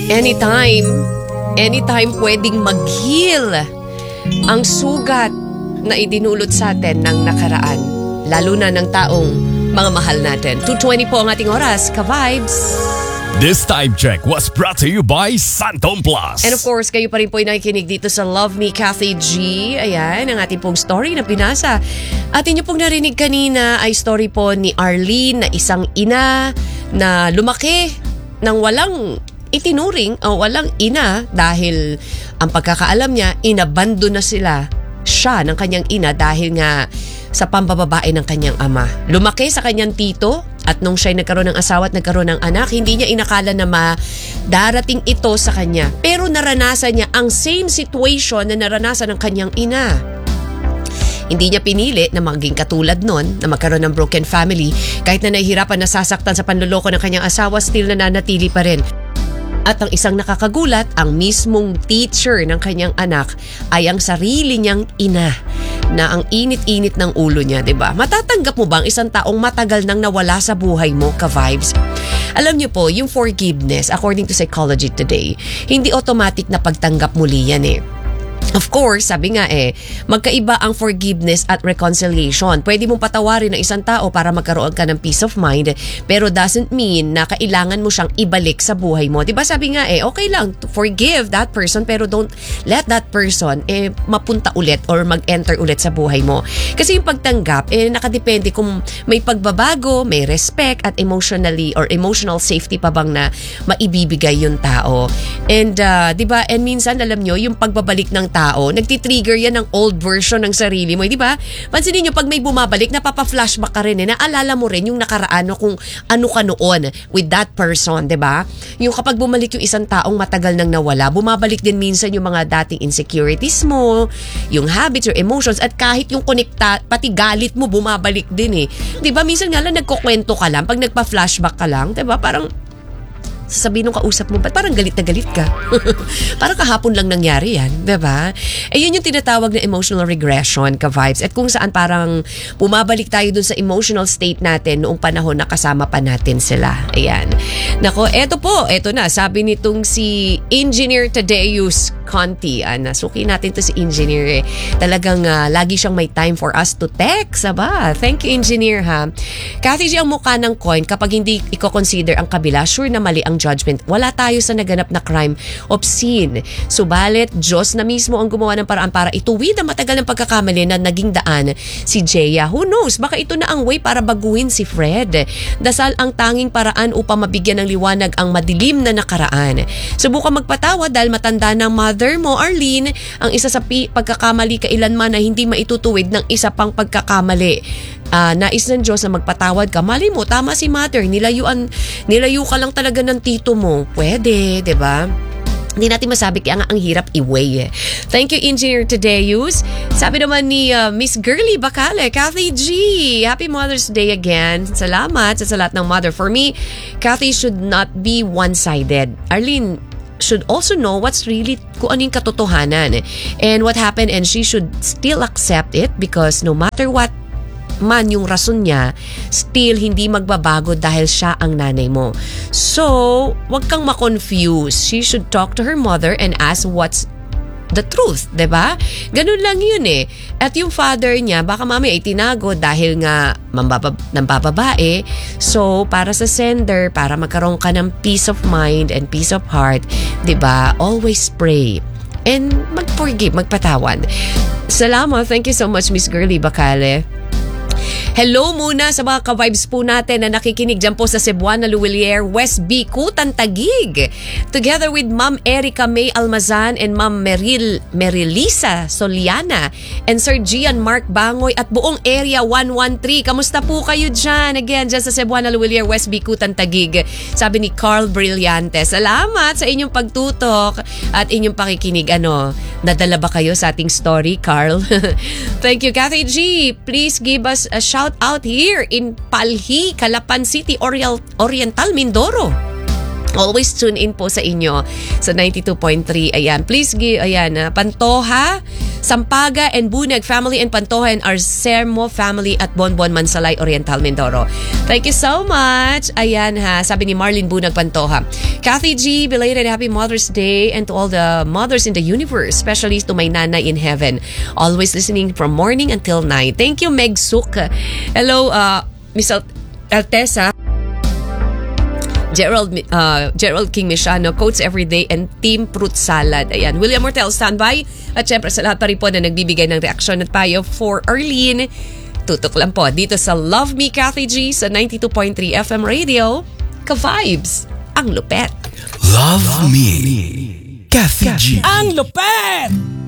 Anytime pwedeng mag-heal ang sugat na idinulot sa atin ng nakaraan. Lalo na ng taong mga mahal natin. 2:20 po ang ating oras, ka-vibes. This time check was brought to you by Santom Plus. And of course, kayo pa rin po ay nakikinig dito sa Love Me, Kathy G. Ayan, ang ating pong story na pinasa. At inyo pong narinig kanina ay story po ni Arlene na isang ina na lumaki ng walang itinuring o walang ina dahil ang pagkakaalam niya, inabando na siya ng kanyang ina dahil nga sa pambababae ng kanyang ama. Lumaki sa kanyang tito at nung siya'y nagkaroon ng asawa at nagkaroon ng anak, hindi niya inakala na darating ito sa kanya. Pero naranasan niya ang same situation na naranasan ng kanyang ina. Hindi niya pinili na maging katulad nun, na magkaroon ng broken family. Kahit na nahihirapan, nasasaktan sa panloloko ng kanyang asawa, still nananatili pa rin. At ang isang nakakagulat, ang mismong teacher ng kanyang anak ay ang sarili niyang ina na ang init-init ng ulo niya, 'di ba? Matatanggap mo ba ang isang taong matagal nang nawala sa buhay mo, ka-vibes? Alam niyo po, yung forgiveness, according to Psychology Today, hindi automatic na pagtanggap muli yan eh. Of course, sabi nga magkaiba ang forgiveness at reconciliation. Pwede mong patawarin ng isang tao para magkaroon ka ng peace of mind, pero doesn't mean na kailangan mo siyang ibalik sa buhay mo. Diba sabi nga okay lang to forgive that person, pero don't let that person mapunta ulit or mag-enter ulit sa buhay mo. Kasi yung pagtanggap, nakadepende kung may pagbabago, may respect at emotionally or emotional safety pa bang na maibibigay yung tao. And diba, and minsan alam nyo, yung pagbabalik ng tao, nagtitrigger yan ng old version ng sarili mo, di ba? Pansinin nyo, pag may bumabalik, napapa-flashback ka rin naalala mo rin yung nakaraan kung ano ka noon with that person, di ba? Yung kapag bumalik yung isang taong matagal nang nawala, bumabalik din minsan yung mga dating insecurities mo, yung habits or emotions, at kahit yung konekta, pati galit mo, bumabalik din Di ba? Minsan nga lang nagkukwento ka lang, pag nagpa-flashback ka lang, di ba? Parang sasabihin nung kausap mo, ba't parang galit na galit ka? Parang kahapon lang nangyari yan, diba? Yun yung tinatawag na emotional regression, ka-vibes. At kung saan parang bumabalik tayo dun sa emotional state natin noong panahon na kasama pa natin sila. Ayan. Nako, eto na. Sabi nitong si Engineer Tadeus Conti. Nasuki natin to si Engineer Talagang lagi siyang may time for us to text. Aba, thank you, Engineer, ha? Kathy G, ang mukha ng coin, kapag hindi i-consider ang kabila, sure na mali ang judgment. Wala tayo sa naganap na crime obscene. Subalit, Diyos na mismo ang gumawa ng paraan para ituwid ang matagal ng pagkakamali na naging daan si Jeya. Who knows? Baka ito na ang way para baguhin si Fred. Dasal ang tanging paraan upang mabigyan ng liwanag ang madilim na nakaraan. Subukan magpatawa dahil matanda ng mother mo, Arlene, ang isa sa pagkakamali kailanman na hindi maitutuwid ng isa pang pagkakamali. Nais ng Diyos na magpatawad ka. Mali mo, tama si mother. Nilayo ka lang talaga ng tito mo. Pwede, diba? Hindi natin masabi kaya nga ang hirap i-weigh. Thank you, Engineer Tadeus. Sabi naman ni Miss Girly Bacale, Kathy G, Happy Mother's Day again. Salamat sa lahat ng mother. For me, Kathy should not be one-sided. Arlene should also know what's really kung ano yung katotohanan and what happened, and she should still accept it because no matter what man yung rason niya, still hindi magbabago dahil siya ang nanay mo. So, wag kang ma-confuse. She should talk to her mother and ask what's the truth, diba? Ganun lang yun At yung father niya, baka mami ay tinago dahil nga nambababae. So, para sa sender, para magkaroon ka ng peace of mind and peace of heart, diba? Always pray. And mag-forgive, magpatawan. Salamat. Thank you so much, Miss Girly Bacale. Hello muna sa mga ka-vibes po natin na nakikinig dyan po sa Cebuana, Luwilier, West Bicutan, Taguig. Together with Ma'am Erica May Almazan and Ma'am Merilisa Soliana and Sir Gian Mark Bangoy at buong Area 113. Kamusta po kayo dyan? Again, dyan sa Cebuana, Luwilier, West Bicutan, Taguig. Sabi ni Carl Brillante, salamat sa inyong pagtutok at inyong pakikinig. Nadala ba kayo sa ating story, Carl? Thank you, Kathy G. Please give us a shout out here in Palhi, Calapan City, Oriental, Mindoro. Always tune in po sa inyo sa 92.3. Ayan, please give, Pantoha, Sampaga and Bunag family and Pantoja and Arcermo family at Bonbon Mansalay Oriental Mindoro. Thank you so much. Ayan ha, sabi ni Marlene Bunag Pantoja. Kathy G, belated happy Mother's Day and to all the mothers in the universe, especially to my nana in heaven. Always listening from morning until night. Thank you, Meg Suk. Hello, Miss Altesa. Gerald King Mishano, Coats Everyday and Team Fruit Salad. Ayan, William Mortel, standby. At syempre sa lahat pa rin po na nagbibigay ng reaksyon at payo for Arlene. Tutok lang po dito sa Love Me Kathy G sa 92.3 FM Radio. Ka-vibes, ang lupet. Love Me Kathy G. Ang lupet!